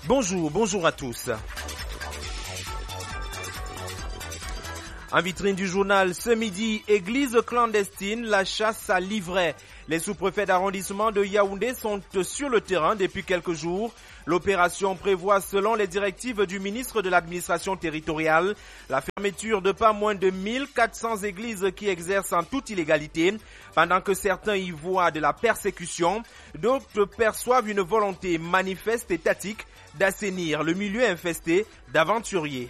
Bonjour à tous. En vitrine du journal, ce midi, église clandestine, la chasse à l'ivraie. Les sous-préfets d'arrondissement de Yaoundé sont sur le terrain depuis quelques jours. L'opération prévoit, selon les directives du ministre de l'administration territoriale, la fermeture de pas moins de 1400 églises qui exercent en toute illégalité. Pendant que certains y voient de la persécution, d'autres perçoivent une volonté manifeste et tatique d'assainir le milieu infesté d'aventuriers.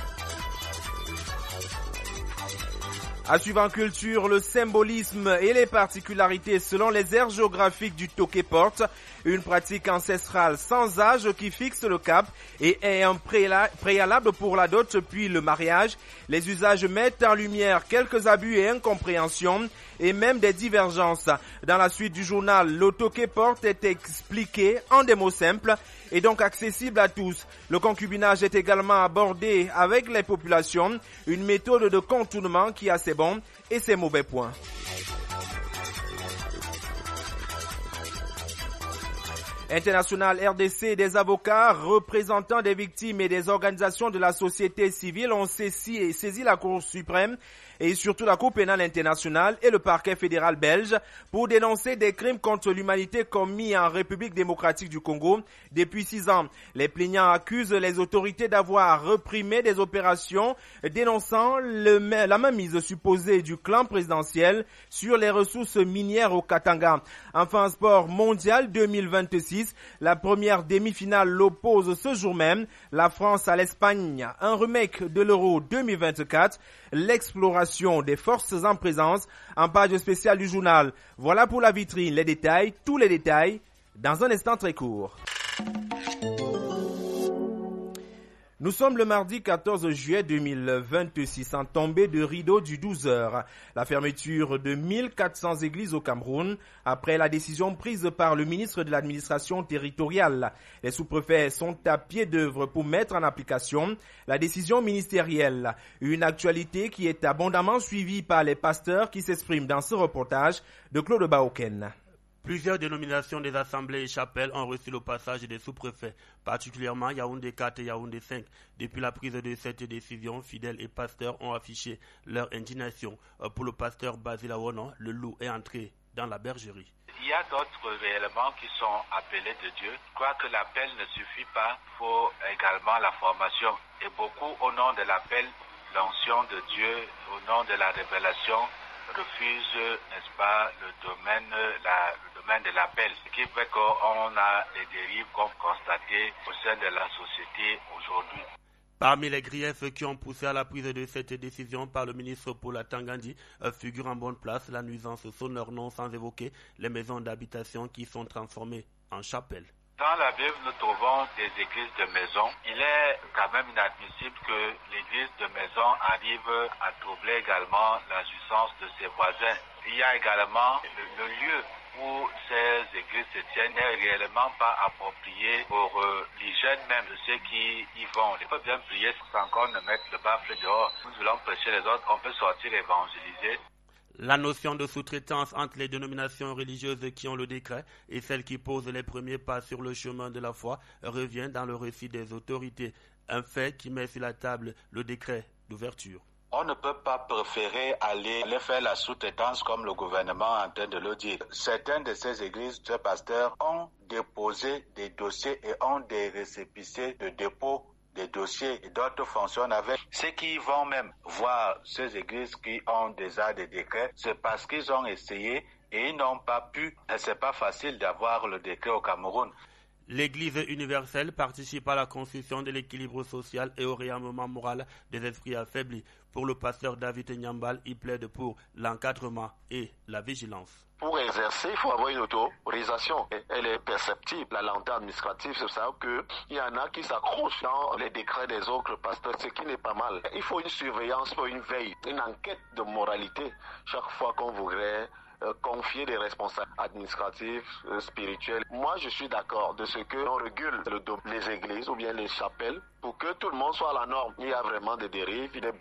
À suivre en culture, le symbolisme et les particularités selon les aires géographiques du Tokeport, une pratique ancestrale sans âge qui fixe le cap et est un préalable pour la dot puis le mariage. Les usages mettent en lumière quelques abus et incompréhensions et même des divergences. Dans la suite du journal, le Tokeport est expliqué en des mots simples et donc accessible à tous. Le concubinage est également abordé avec les populations, une méthode de contournement qui a ses bons et ses mauvais points. International RDC, des avocats, représentants des victimes et des organisations de la société civile ont saisi la Cour suprême et surtout la Cour pénale internationale et le parquet fédéral belge pour dénoncer des crimes contre l'humanité commis en République démocratique du Congo depuis 6 ans. Les plaignants accusent les autorités d'avoir reprimé des opérations dénonçant la mainmise supposée du clan présidentiel sur les ressources minières au Katanga. Enfin, sport mondial 2026, la première demi-finale l'oppose ce jour même, la France à l'Espagne, un remake de l'Euro 2024, l'exploration des forces en présence en page spéciale du journal. Voilà pour la vitrine, les détails, tous les détails, dans un instant très court. Nous sommes le mardi 14 juillet 2026 en tombée de rideau du 12h. La fermeture de 1400 églises au Cameroun après la décision prise par le ministre de l'administration territoriale. Les sous-préfets sont à pied d'œuvre pour mettre en application la décision ministérielle. Une actualité qui est abondamment suivie par les pasteurs qui s'expriment dans ce reportage de Claude Baoken. Plusieurs dénominations des assemblées et chapelles ont reçu le passage des sous-préfets, particulièrement Yaoundé 4 et Yaoundé 5. Depuis la prise de cette décision, fidèles et pasteurs ont affiché leur indignation. Pour le pasteur Basile Awono, le loup est entré dans la bergerie. Il y a d'autres réellement qui sont appelés de Dieu. Je crois que l'appel ne suffit pas, il faut également la formation. Et beaucoup, au nom de l'appel, l'onction de Dieu, au nom de la révélation, refusent, n'est-ce pas, le domaine de l'appel, ce qui fait qu'on a des dérives comme constatées au sein de la société aujourd'hui. Parmi les griefs qui ont poussé à la prise de cette décision par le ministre Paula Tangandi figure en bonne place la nuisance sonore, non sans évoquer les maisons d'habitation qui sont transformées en chapelles. Dans la Bible, nous trouvons des églises de maison. Il est quand même inadmissible que l'église de maison arrive à troubler également la jouissance de ses voisins. Il y a également le lieu où ces églises se tiennent n'est réellement pas approprié pour l'hygiène même de ceux qui y vont. Il faut bien prier sans qu'on ne mette le baffle dehors. Nous voulons prêcher les autres, on peut sortir évangéliser. La notion de sous-traitance entre les dénominations religieuses qui ont le décret et celles qui posent les premiers pas sur le chemin de la foi revient dans le récit des autorités, un fait qui met sur la table le décret d'ouverture. On ne peut pas préférer aller faire la sous-traitance comme le gouvernement est en train de le dire. Certaines de ces églises, ces pasteurs ont déposé des dossiers et ont des récépissés de dépôt des dossiers et d'autres fonctionnent avec. Ceux qui vont même voir ces églises qui ont déjà des décrets, c'est parce qu'ils ont essayé et ils n'ont pas pu. Et c'est pas facile d'avoir le décret au Cameroun. L'Église universelle participe à la construction de l'équilibre social et au réarmement moral des esprits affaiblis. Pour le pasteur David Nyambal, il plaide pour l'encadrement et la vigilance. Pour exercer, il faut avoir une autorisation. Elle est perceptible. La lenteur administrative, c'est ça qu'il y en a qui s'accrochent dans les décrets des autres pasteurs, ce qui n'est pas mal. Il faut une surveillance, il faut une veille, une enquête de moralité. Chaque fois qu'on voudrait confier des responsables administratifs, spirituels. Moi, je suis d'accord de ce qu'on régule les églises ou bien les chapelles pour que tout le monde soit à la norme. Il y a vraiment des dérives, des...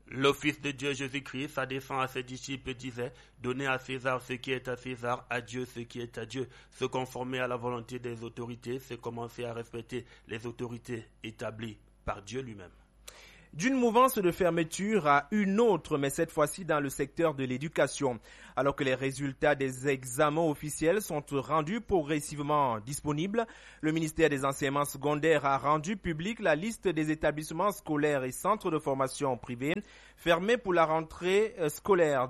Le Fils de Dieu Jésus-Christ, s'adressant à ses disciples, disait « Donnez à César ce qui est à César, à Dieu ce qui est à Dieu. Se conformer à la volonté des autorités, c'est commencer à respecter les autorités établies par Dieu lui-même. » D'une mouvance de fermeture à une autre, mais cette fois-ci dans le secteur de l'éducation. Alors que les résultats des examens officiels sont rendus progressivement disponibles, le ministère des Enseignements secondaires a rendu publique la liste des établissements scolaires et centres de formation privés fermés pour la rentrée scolaire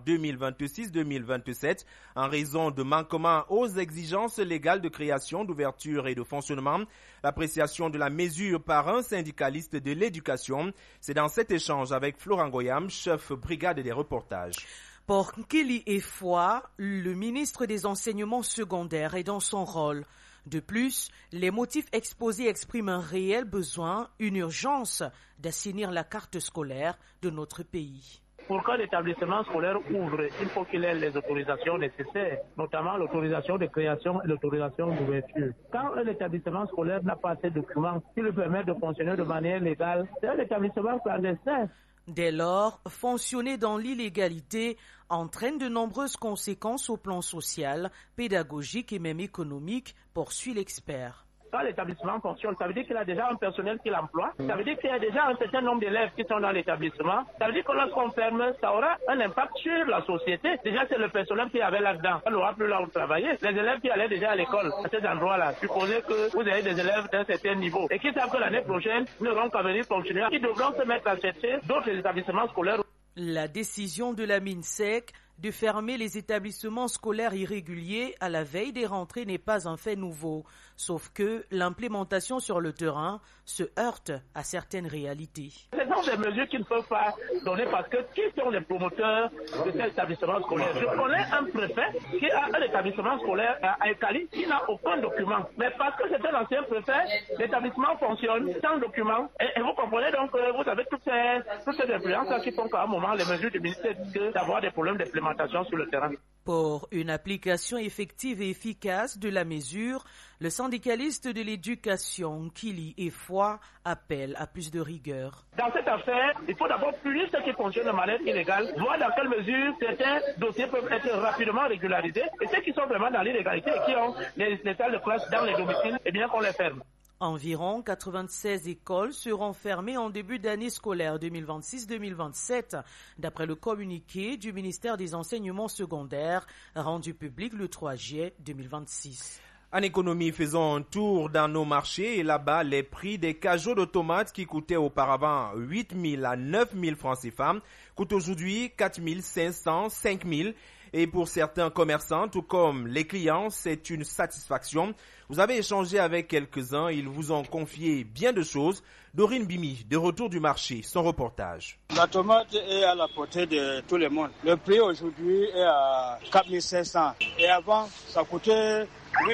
2026-2027 en raison de manquements aux exigences légales de création, d'ouverture et de fonctionnement. L'appréciation de la mesure par un syndicaliste de l'éducation, c'est dans cet échange avec Florent Goyam, chef brigade des reportages. Pour Nkili Efwa, le ministre des Enseignements secondaires est dans son rôle. De plus, les motifs exposés expriment un réel besoin, une urgence d'assainir la carte scolaire de notre pays. Pour qu'un établissement scolaire ouvre, il faut qu'il ait les autorisations nécessaires, notamment l'autorisation de création et l'autorisation d'ouverture. Quand un établissement scolaire n'a pas ces documents qui lui permettent de fonctionner de manière légale, c'est un établissement clandestin. Dès lors, fonctionner dans l'illégalité entraîne de nombreuses conséquences au plan social, pédagogique et même économique, poursuit l'expert. Quand l'établissement fonctionne, ça veut dire qu'il a déjà un personnel qui l'emploie, ça veut dire qu'il y a déjà un certain nombre d'élèves qui sont dans l'établissement, ça veut dire que lorsqu'on ferme, ça aura un impact sur la société. Déjà, c'est le personnel qui avait là-dedans, on n'aura plus là où travailler. Les élèves qui allaient déjà à l'école, à cet endroit-là, supposez que vous avez des élèves d'un certain niveau et qui savent que l'année prochaine, ils n'auront qu'à venir fonctionner, qui devront se mettre à chercher d'autres établissements scolaires. La décision de la MINSEC de fermer les établissements scolaires irréguliers à la veille des rentrées n'est pas un fait nouveau, sauf que l'implémentation sur le terrain se heurte à certaines réalités. Ce sont des mesures qu'ils ne peuvent pas donner parce que qui sont les promoteurs de cet établissement scolaire? Je connais un préfet qui a un établissement scolaire à Ekali qui n'a aucun document. Mais parce que c'est un ancien préfet, l'établissement fonctionne sans document. Et vous comprenez donc, vous avez toutes ces influences qui font qu'à un moment, les mesures du ministère disent d'avoir des problèmes d'implémentation sur le terrain. Pour une application effective et efficace de la mesure, le syndicaliste de l'éducation, Nkili Efwa, appelle à plus de rigueur. Dans cette affaire, il faut d'abord punir ceux qui fonctionnent de manière illégale, voir dans quelle mesure certains dossiers peuvent être rapidement régularisés et ceux qui sont vraiment dans l'illégalité et qui ont les salles de classe dans les domiciles, eh bien qu'on les ferme. Environ 96 écoles seront fermées en début d'année scolaire 2026-2027, d'après le communiqué du ministère des Enseignements secondaires rendu public le 3 juillet 2026. En économie, faisons un tour dans nos marchés et là-bas, les prix des cajots de tomates qui coûtaient auparavant 8 000 à 9 000 francs CFA coûtent aujourd'hui 4 500, 5 000. Et pour certains commerçants, tout comme les clients, c'est une satisfaction. Vous avez échangé avec quelques-uns, ils vous ont confié bien de choses. Dorine Bimi, de retour du marché, son reportage. La tomate est à la portée de tout le monde. Le prix aujourd'hui est à 4 500. Et avant, ça coûtait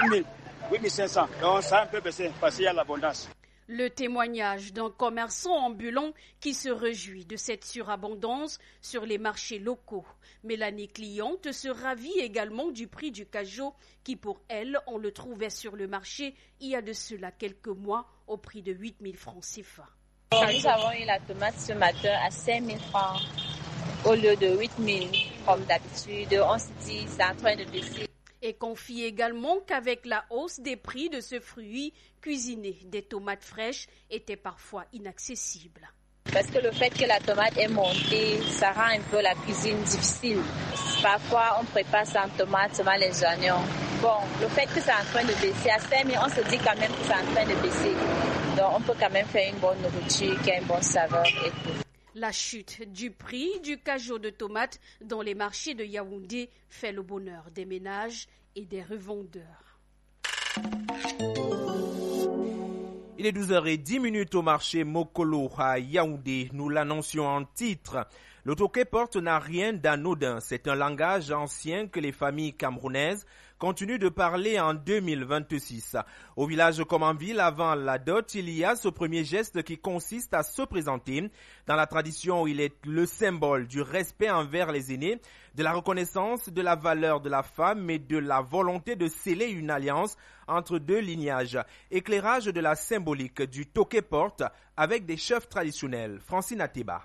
8 500. Donc ça a un peu baissé parce qu'il y a l'abondance. Le témoignage d'un commerçant ambulant qui se réjouit de cette surabondance sur les marchés locaux. Mélanie cliente se ravit également du prix du cajot qui pour elle, on le trouvait sur le marché il y a de cela quelques mois au prix de 8 000 francs CFA. Nous avons eu la tomate ce matin à 5 000 francs au lieu de 8 000 comme d'habitude. On se dit c'est en train de baisser. Et confie également qu'avec la hausse des prix de ce fruit, cuisiner des tomates fraîches était parfois inaccessible. Parce que le fait que la tomate est montée, ça rend un peu la cuisine difficile. Parfois, on prépare sans tomate, seulement les oignons. Bon, le fait que c'est en train de baisser, à 5 000, on se dit quand même que c'est en train de baisser. Donc, on peut quand même faire une bonne nourriture qui a une bonne saveur et tout. La chute du prix du cajot de tomates dans les marchés de Yaoundé fait le bonheur des ménages et des revendeurs. Il est 12h10 au marché Mokolo à Yaoundé. Nous l'annoncions en titre. Le Toké-Porte n'a rien d'anodin. C'est un langage ancien que les familles camerounaises continuent de parler en 2026. Au village comme en ville, avant la dot, il y a ce premier geste qui consiste à se présenter. Dans la tradition, il est le symbole du respect envers les aînés, de la reconnaissance de la valeur de la femme et de la volonté de sceller une alliance entre deux lignages. Éclairage de la symbolique du Toké-Porte avec des chefs traditionnels. Francine Ateba.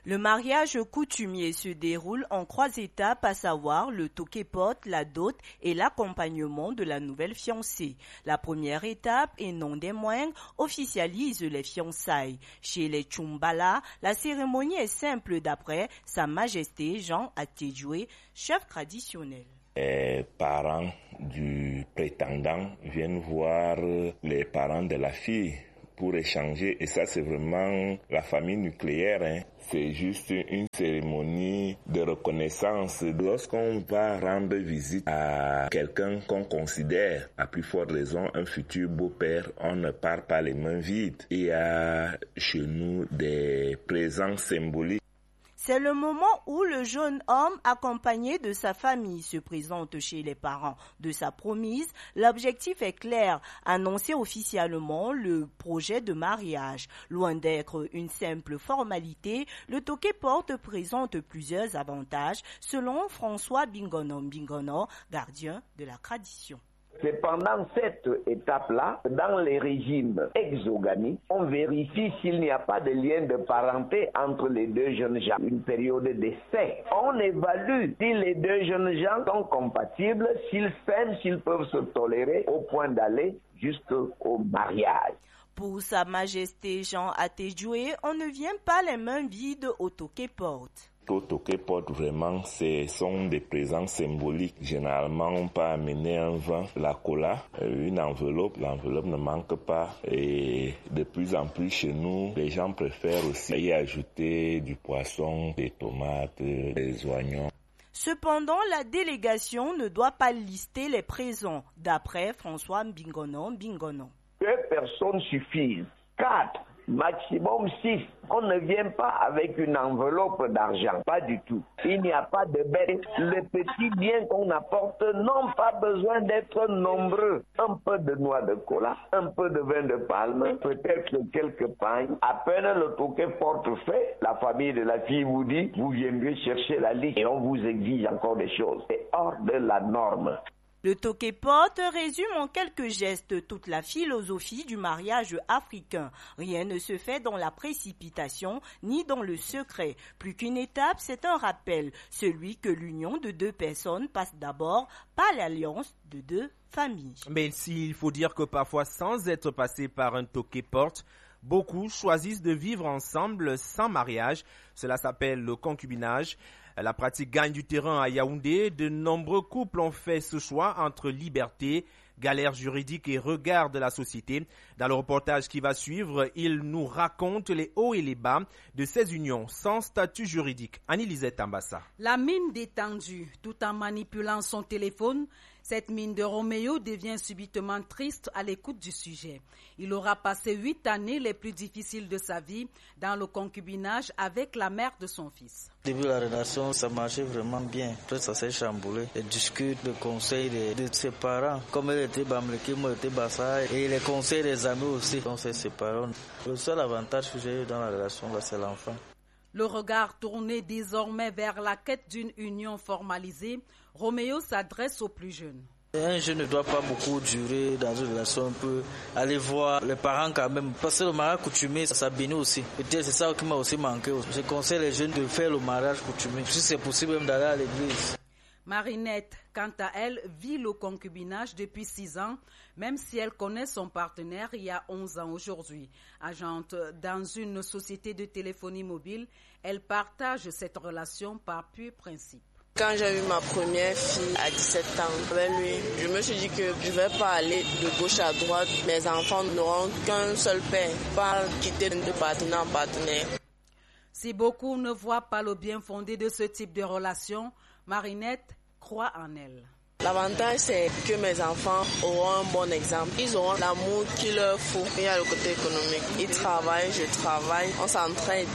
Le mariage coutumier se déroule en 3 étapes, à savoir le tokepot, la dot et l'accompagnement de la nouvelle fiancée. La première étape, et non des moindres, officialise les fiançailles. Chez les Tchumbala, la cérémonie est simple d'après Sa Majesté Jean Atedjoué, chef traditionnel. Les parents du prétendant viennent voir les parents de la fille pour échanger, et ça c'est vraiment la famille nucléaire. C'est juste une cérémonie de reconnaissance. Lorsqu'on va rendre visite à quelqu'un qu'on considère, à plus forte raison, un futur beau-père, on ne part pas les mains vides. Il y a chez nous des présents symboliques. C'est le moment où le jeune homme, accompagné de sa famille, se présente chez les parents de sa promise. L'objectif est clair, annoncer officiellement le projet de mariage. Loin d'être une simple formalité, le tokepot présente plusieurs avantages, selon François Bingono, gardien de la tradition. C'est pendant cette étape-là, dans les régimes exogamiques, on vérifie s'il n'y a pas de lien de parenté entre les deux jeunes gens. Une période d'essai. On évalue si les deux jeunes gens sont compatibles, s'ils s'aiment, s'ils peuvent se tolérer au point d'aller jusqu'au mariage. Pour Sa Majesté Jean Atedjoué, on ne vient pas les mains vides au tokepot. Au tokepot, vraiment, ce sont des présents symboliques. Généralement, on peut amener un vin, la cola, une enveloppe. L'enveloppe ne manque pas. Et de plus en plus chez nous, les gens préfèrent aussi y ajouter du poisson, des tomates, des oignons. Cependant, la délégation ne doit pas lister les présents, d'après François Bingono. 2 personnes suffisent. 4. Maximum 6. On ne vient pas avec une enveloppe d'argent, pas du tout. Il n'y a pas de bête. Les petits biens qu'on apporte n'ont pas besoin d'être nombreux. Un peu de noix de cola, un peu de vin de palme, peut-être quelques pagnes. À peine le tokepot fait, la famille de la fille vous dit, vous viendrez chercher la liste et on vous exige encore des choses. C'est hors de la norme. Le tokepot résume en quelques gestes toute la philosophie du mariage africain. Rien ne se fait dans la précipitation ni dans le secret. Plus qu'une étape, c'est un rappel, celui que l'union de 2 personnes passe d'abord par l'alliance de 2 familles. Mais s'il faut dire que parfois, sans être passé par un tokepot, beaucoup choisissent de vivre ensemble sans mariage. Cela s'appelle le concubinage. La pratique gagne du terrain à Yaoundé. De nombreux couples ont fait ce choix entre liberté, galère juridique et regard de la société. Dans le reportage qui va suivre, il nous raconte les hauts et les bas de ces unions sans statut juridique. Annie-Lisette Ambassa. La mine détendue, tout en manipulant son téléphone, cette mine de Roméo devient subitement triste à l'écoute du sujet. Il aura passé 8 années les plus difficiles de sa vie dans le concubinage avec la mère de son fils. Début de la relation, ça marchait vraiment bien. Après, ça s'est chamboulé. Les discutes, les conseils de ses parents, comme elle était Bamleki, moi j'étais Bassa, et les conseils des amis aussi. On s'est séparés. Le seul avantage que j'ai eu dans la relation, c'est l'enfant. Le regard tourné désormais vers la quête d'une union formalisée, Roméo s'adresse aux plus jeunes. Un jeune ne doit pas beaucoup durer dans une relation, on peut aller voir les parents quand même. Parce que le mariage coutumier, ça bénit aussi. Peut-être c'est ça qui m'a aussi manqué. Je conseille les jeunes de faire le mariage coutumier. Si c'est possible même d'aller à l'église. Marinette, quant à elle, vit le concubinage depuis 6 ans, même si elle connaît son partenaire il y a 11 ans aujourd'hui. Agente dans une société de téléphonie mobile, elle partage cette relation par pur principe. Quand j'ai eu ma première fille à 17 ans avec lui, je me suis dit que je ne vais pas aller de gauche à droite. Mes enfants n'auront qu'un seul père, pas quitter de partenaire en partenaire. Si beaucoup ne voient pas le bien fondé de ce type de relation, Marinette croit en elle. L'avantage, c'est que mes enfants auront un bon exemple. Ils auront l'amour qu'il leur faut. Il y a le côté économique. Ils travaillent, je travaille, on s'entraide.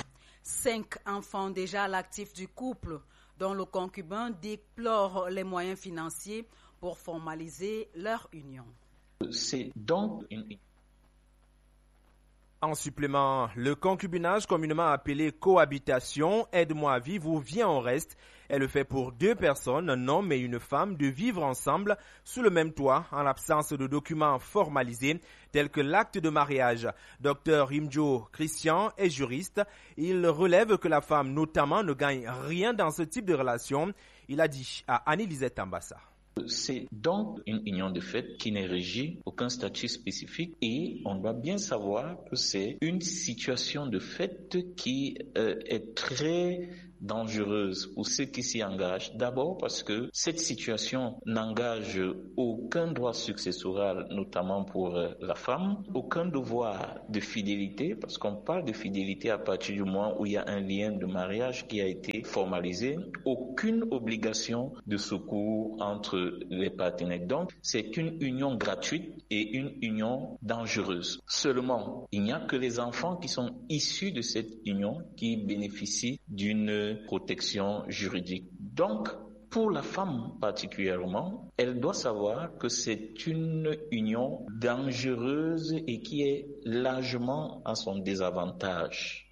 5 enfants déjà à l'actif du couple, dont le concubin déplore les moyens financiers pour formaliser leur union. C'est donc une En supplément, le concubinage, communément appelé cohabitation, aide-moi à vivre ou viens on reste, est le fait pour deux personnes, un homme et une femme, de vivre ensemble sous le même toit en l'absence de documents formalisés tels que l'acte de mariage. Dr Imjo Christian est juriste. Il relève que la femme notamment ne gagne rien dans ce type de relation. Il a dit à Annie-Lisette Ambassa. C'est donc une union de fait qui n'est régie aucun statut spécifique et on doit bien savoir que c'est une situation de fait qui est très dangereuse pour ceux qui s'y engagent. D'abord parce que cette situation n'engage aucun droit successoral, notamment pour la femme, aucun devoir de fidélité, parce qu'on parle de fidélité à partir du moment où il y a un lien de mariage qui a été formalisé, aucune obligation de secours entre les partenaires. Donc, c'est une union gratuite et une union dangereuse. Seulement, il n'y a que les enfants qui sont issus de cette union qui bénéficient d'une protection juridique. Donc, pour la femme particulièrement, elle doit savoir que c'est une union dangereuse et qui est largement à son désavantage.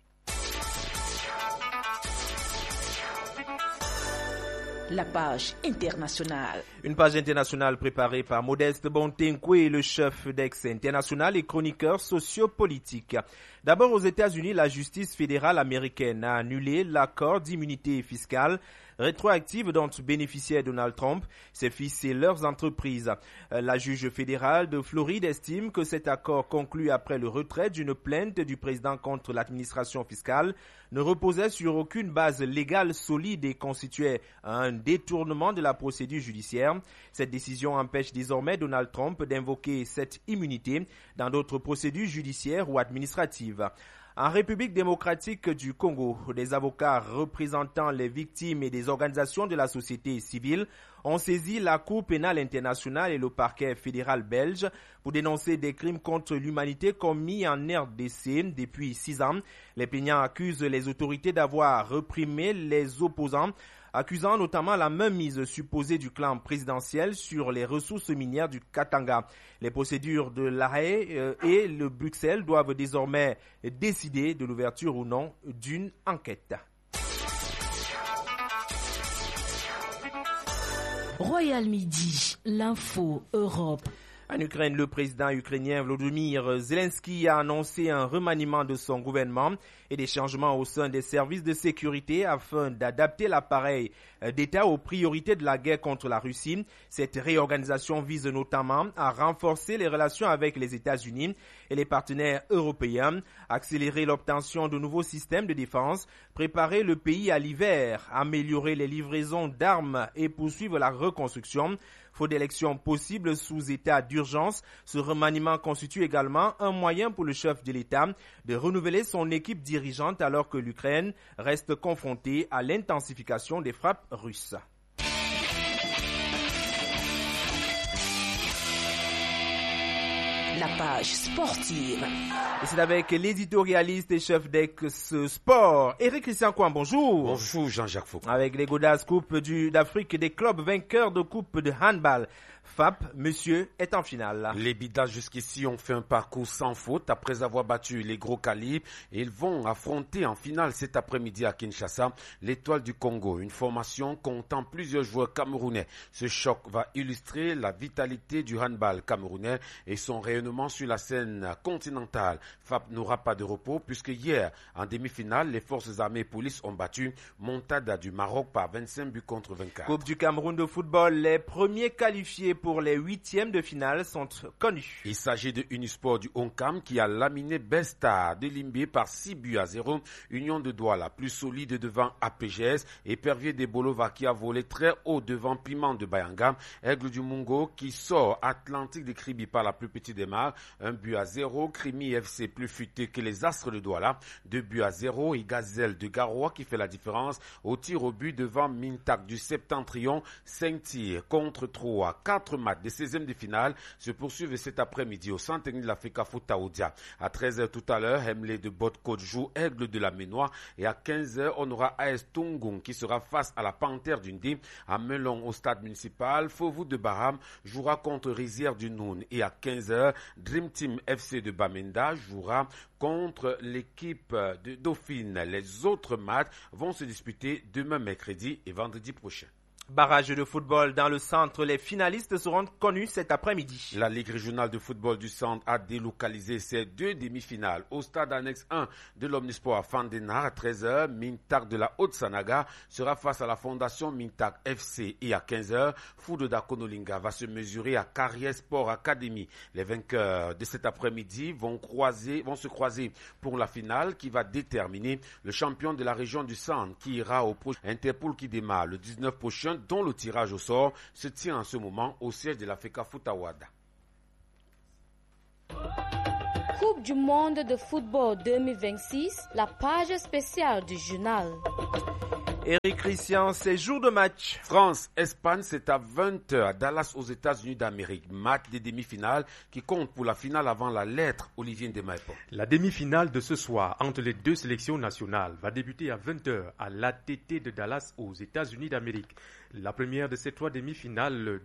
La page internationale. Une page internationale préparée par Modeste Bontenkwe, le chef d'Ex International et chroniqueur sociopolitique. D'abord, aux États-Unis, la justice fédérale américaine a annulé l'accord d'immunité fiscale rétroactive dont bénéficiait Donald Trump, ses fils et leurs entreprises. La juge fédérale de Floride estime que cet accord conclu après le retrait d'une plainte du président contre l'administration fiscale ne reposait sur aucune base légale solide et constituait un détournement de la procédure judiciaire. Cette décision empêche désormais Donald Trump d'invoquer cette immunité dans d'autres procédures judiciaires ou administratives. En République démocratique du Congo, des avocats représentant les victimes et des organisations de la société civile ont saisi la Cour pénale internationale et le parquet fédéral belge pour dénoncer des crimes contre l'humanité commis en RDC depuis 6 ans. Les plaignants accusent les autorités d'avoir réprimé les opposants, accusant notamment la mainmise supposée du clan présidentiel sur les ressources minières du Katanga. Les procédures de La Haye et le Bruxelles doivent désormais décider de l'ouverture ou non d'une enquête. Royal Midi, l'info Europe. En Ukraine, le président ukrainien Volodymyr Zelensky a annoncé un remaniement de son gouvernement et des changements au sein des services de sécurité afin d'adapter l'appareil d'État aux priorités de la guerre contre la Russie. Cette réorganisation vise notamment à renforcer les relations avec les États-Unis et les partenaires européens, accélérer l'obtention de nouveaux systèmes de défense, préparer le pays à l'hiver, améliorer les livraisons d'armes et poursuivre la reconstruction. Faute d'élections possibles sous état d'urgence, ce remaniement constitue également un moyen pour le chef de l'État de renouveler son équipe dirigeante alors que l'Ukraine reste confrontée à l'intensification des frappes russes. La page sportive. Et c'est avec l'éditorialiste et chef d'Ex Sport, Éric Christian Kouan, bonjour. Bonjour Jean-Jacques Foucault. Avec les Godas Coupe d'Afrique des clubs vainqueurs de Coupe de handball. FAP, monsieur, est en finale. Les Bidas jusqu'ici ont fait un parcours sans faute après avoir battu les gros calibres et ils vont affronter en finale cet après-midi à Kinshasa l'Étoile du Congo, une formation comptant plusieurs joueurs camerounais. Ce choc va illustrer la vitalité du handball camerounais et son rayonnement sur la scène continentale. FAP n'aura pas de repos puisque hier, en demi-finale, les forces armées et police ont battu Montada du Maroc par 25 buts contre 24. Coupe du Cameroun de football, les premiers qualifiés pour les 8e de finale sont connus. Il s'agit de Unisport du Honkam qui a laminé Besta de Limbé par 6-0. Union de Douala plus solide devant APGS et Pervier de Bolova qui a volé très haut devant Piment de Bayanga. Aigle du Mungo qui sort Atlantique de Kribi par la plus petite des marques. 1-0. Krimi FC plus futé que les Astres de Douala. 2-0 et Gazelle de Garoua qui fait la différence au tir au but devant Mintak du Septentrion. 5 tirs contre 3. 4 4 matchs des 16e de finale se poursuivent cet après-midi au centre technique de l'Africa Foutaoudia. À 13h tout à l'heure, Hemley de Botcote joue Aigle de la Ménois et à 15h, on aura AS Tungung qui sera face à la Panthère du Ndi. À Melon au stade municipal, Fovu de Baham jouera contre Rizière du Noun et à 15h, Dream Team FC de Bamenda jouera contre l'équipe de Dauphine. Les autres matchs vont se disputer demain mercredi et vendredi prochain. Barrage de football dans le centre, les finalistes seront connus cet après-midi. La Ligue régionale de football du centre a délocalisé ses 2 demi-finales au stade annexe 1 de l'Omnisport à Fandena à 13h. Mintak de la Haute-Sanaga sera face à la fondation Mintak FC et à 15h, Foudou d'Akonolinga va se mesurer à Carrière Sport Academy. Les vainqueurs de cet après-midi vont se croiser pour la finale qui va déterminer le champion de la région du centre qui ira au prochain Interpool qui démarre le 19 prochain, dont le tirage au sort se tient en ce moment au siège de la FECA Foutawada. Coupe du monde de football 2026, la page spéciale du journal. Eric Christian, c'est jour de match. France-Espagne, c'est à 20h à Dallas aux États-Unis d'Amérique. Match des demi-finales qui compte pour la finale avant la lettre. Olivier Ndemaepo. La demi-finale de ce soir entre les 2 sélections nationales va débuter à 20h à l'ATT de Dallas aux États-Unis d'Amérique. La première de ces 3 demi-finales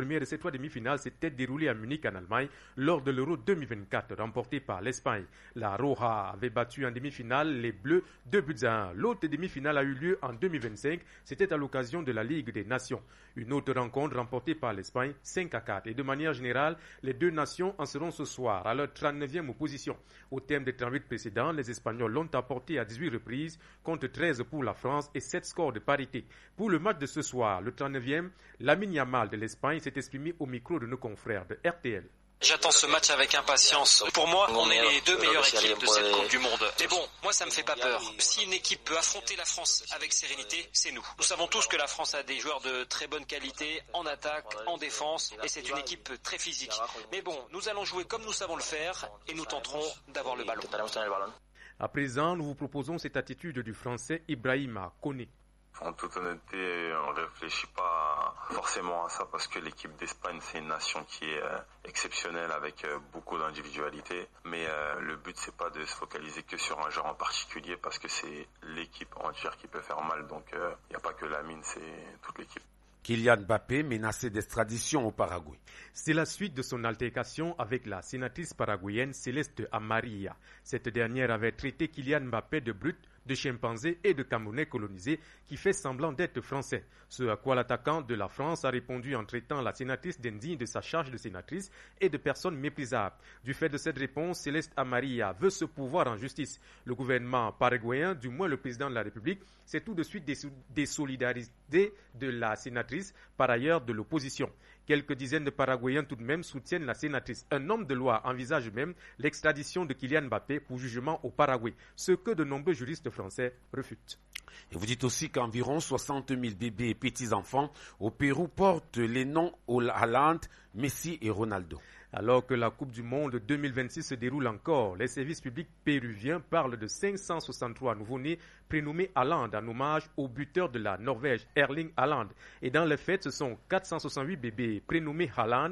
s'était déroulée à Munich en Allemagne lors de l'Euro 2024 remporté par l'Espagne. La Roja avait battu en demi-finale les Bleus 2-1. L'autre demi-finale a eu lieu en 2025, c'était à l'occasion de la Ligue des Nations. Une autre rencontre remportée par l'Espagne 5-4. Et de manière générale, les 2 nations en seront ce soir à leur 39e opposition. Au terme des 38 précédents, les Espagnols l'ont apporté à 18 reprises contre 13 pour la France et 7 scores de parité. Pour le match de ce soir, le 39e, Lamine Yamal de l'Espagne s'est exprimé au micro de nos confrères de RTL. J'attends ce match avec impatience. Pour moi, on est les 2 meilleures équipes de cette Coupe du Monde. Mais bon, moi ça me fait pas peur. Si une équipe peut affronter la France avec sérénité, c'est nous. Nous savons tous que la France a des joueurs de très bonne qualité, en attaque, en défense, et c'est une équipe très physique. Mais bon, nous allons jouer comme nous savons le faire, et nous tenterons d'avoir le ballon. À présent, nous vous proposons cette attitude du Français Ibrahima Koné. En toute honnêteté, on ne réfléchit pas forcément à ça parce que l'équipe d'Espagne, c'est une nation qui est exceptionnelle avec beaucoup d'individualité. Mais le but, c'est pas de se focaliser que sur un joueur en particulier parce que c'est l'équipe entière qui peut faire mal. Donc, il n'y a pas que Lamine, c'est toute l'équipe. Kylian Mbappé menacé d'extradition au Paraguay. C'est la suite de son altercation avec la sénatrice paraguayenne Céleste Amaria. Cette dernière avait traité Kylian Mbappé de brute, de chimpanzé et de Camerounais colonisé qui fait semblant d'être français. Ce à quoi l'attaquant de la France a répondu en traitant la sénatrice d'indigne de sa charge de sénatrice et de personne méprisable. Du fait de cette réponse, Céleste Amaria veut se pourvoir en justice. Le gouvernement paraguayen, du moins le président de la République, s'est tout de suite désolidarisé de la sénatrice, par ailleurs de l'opposition. Quelques dizaines de Paraguayens tout de même soutiennent la sénatrice. Un homme de loi envisage même l'extradition de Kylian Mbappé pour jugement au Paraguay, ce que de nombreux juristes français refutent. Et vous dites aussi qu'environ 60 000 bébés et petits-enfants au Pérou portent les noms Haaland, Messi et Ronaldo. Alors que la Coupe du Monde 2026 se déroule encore, les services publics péruviens parlent de 563 nouveau-nés prénommés Haaland en hommage au buteur de la Norvège, Erling Haaland. Et dans les faits, ce sont 468 bébés prénommés Haaland,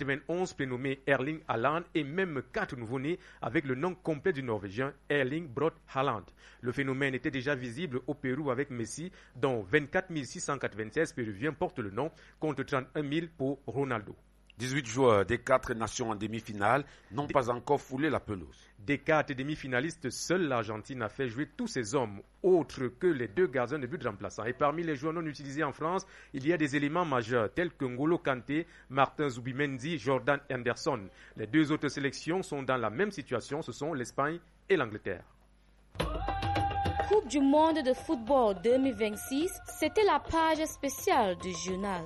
91 prénommés Erling Haaland et même 4 nouveau-nés avec le nom complet du Norvégien, Erling Braut Haaland. Le phénomène était déjà visible au Pérou avec Messi, dont 24 696 péruviens portent le nom, contre 31 000 pour Ronaldo. 18 joueurs des 4 nations en demi-finale n'ont pas encore foulé la pelouse. Des 4 demi-finalistes, seule l'Argentine a fait jouer tous ses hommes, autres que les 2 gardiens de but remplaçants. Et parmi les joueurs non utilisés en France, il y a des éléments majeurs tels que N'Golo Kanté, Martin Zubimendi, Jordan Henderson. Les 2 autres sélections sont dans la même situation, ce sont l'Espagne et l'Angleterre. Coupe du monde de football 2026, c'était la page spéciale du journal.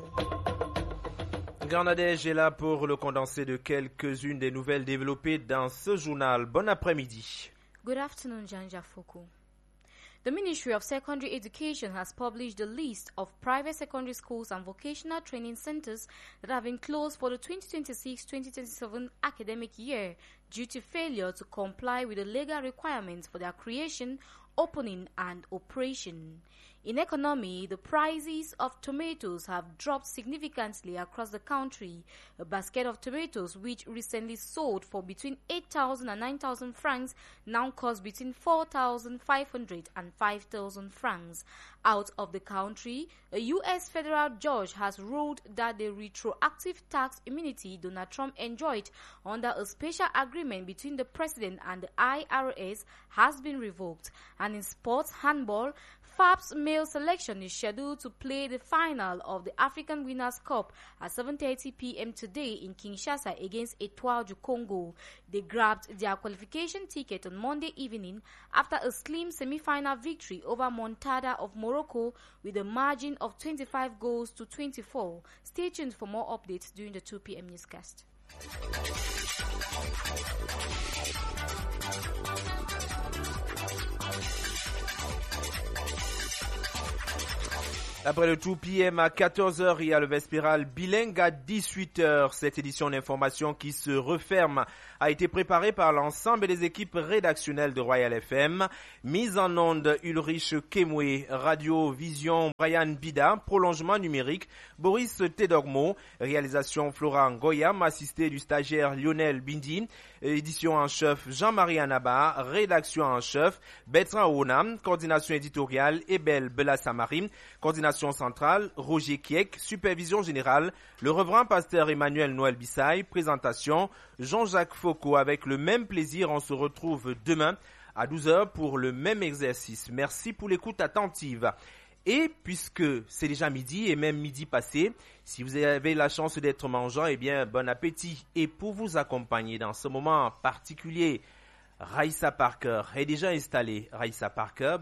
Grenadège est là pour le condensé de quelques-unes des nouvelles développées dans ce journal. Bon après-midi. Good afternoon, Janja Foko. The Ministry of Secondary Education has published a list of private secondary schools and vocational training centers that have been closed for the 2026-2027 academic year due to failure to comply with the legal requirements for their creation, opening and operation. In economy, the prices of tomatoes have dropped significantly across the country. A basket of tomatoes, which recently sold for between 8,000 and 9,000 francs, now costs between 4,500 and 5,000 francs. Out of the country, a U.S. federal judge has ruled that the retroactive tax immunity Donald Trump enjoyed under a special agreement between the president and the IRS has been revoked. And in sports handball, FAP's male selection is scheduled to play the final of the African Winners' Cup at 7:30 p.m. today in Kinshasa against Etoile du Congo. They grabbed their qualification ticket on Monday evening after a slim semi-final victory over Montada of Morocco with a margin of 25 goals to 24. Stay tuned for more updates during the 2 p.m. newscast. Après le 2 p.m. à 14h, il y a le Vespéral bilingue à 18h. Cette édition d'information qui se referme a été préparée par l'ensemble des équipes rédactionnelles de Royal FM. Mise en onde Ulrich Kemwe, Radio Vision Brian Bida, prolongement numérique Boris Tedogmo, réalisation Flora Ngoyam, assisté du stagiaire Lionel Bindi, édition en chef Jean-Marie Anaba, rédaction en chef Bertrand Ounam, coordination éditoriale Ebel Belassamari, coordination centrale Roger Kiek, supervision générale le reverend pasteur Emmanuel Noël Bissaï, présentation Jean-Jacques Foucault. Avec le même plaisir, on se retrouve demain à 12h pour le même exercice. Merci pour l'écoute attentive. Et puisque c'est déjà midi et même midi passé, si vous avez la chance d'être mangeant, eh bien bon appétit. Et pour vous accompagner dans ce moment particulier, Raissa Parker est déjà installée. Raissa Parker,